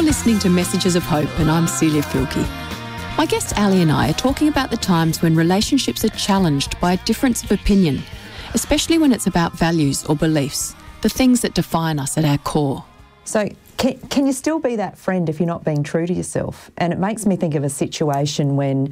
listening to Messages of Hope, and I'm Celia Filkey. My guest Ali and I are talking about the times when relationships are challenged by a difference of opinion, especially when it's about values or beliefs, the things that define us at our core. So can you still be that friend if you're not being true to yourself? And it makes me think of a situation when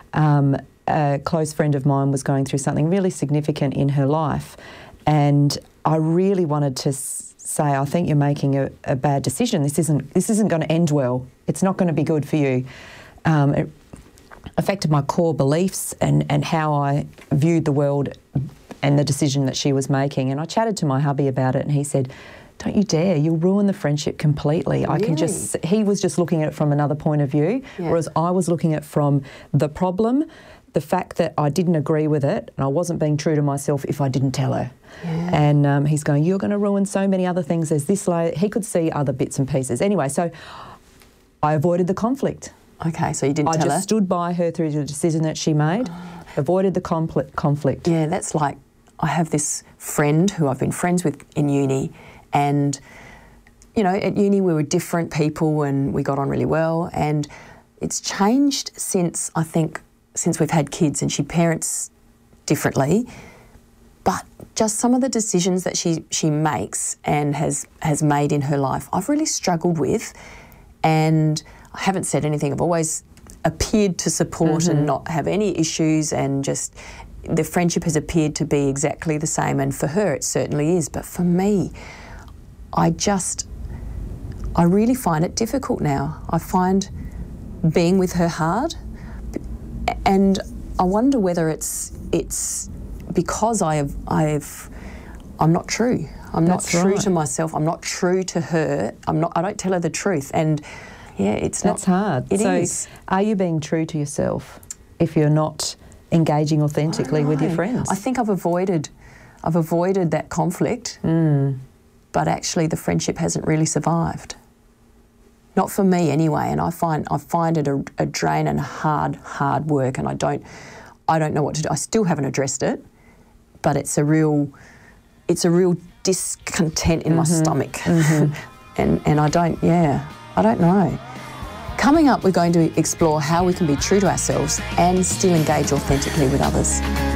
a close friend of mine was going through something really significant in her life, and I really wanted to say, I think you're making a bad decision. This isn't going to end well. It's not going to be good for you. It affected my core beliefs and how I viewed the world and the decision that she was making. And I chatted to my hubby about it, and he said, "Don't you dare, you'll ruin the friendship completely." Really? He was just looking at it from another point of view, whereas I was looking at it from the problem, the fact that I didn't agree with it and I wasn't being true to myself if I didn't tell her. Yeah. And he's going, "You're going to ruin so many other things. There's this layer." He could see other bits and pieces. Anyway, so I avoided the conflict. Okay, so you didn't tell her? I just stood by her through the decision that she made, avoided the conflict. Yeah, that's like, I have this friend who I've been friends with in uni, and, you know, at uni we were different people and we got on really well, and it's changed since we've had kids, and she parents differently, but just some of the decisions that she makes and has made in her life, I've really struggled with, and I haven't said anything. I've always appeared to support and not have any issues, and just the friendship has appeared to be exactly the same, and for her it certainly is, but for me, I really find it difficult now. I find being with her hard, and I wonder whether it's because I'm not true. I'm not true to myself. I'm not true to her. I don't tell her the truth, and yeah, that's hard. It is. So, are you being true to yourself if you're not engaging authentically with your friends? I think I've avoided that conflict, but actually the friendship hasn't really survived. Not for me anyway, and I find it a drain and hard work, and I don't know what to do. I still haven't addressed it, but it's a real discontent in my stomach, and I don't know. Coming up, we're going to explore how we can be true to ourselves and still engage authentically with others.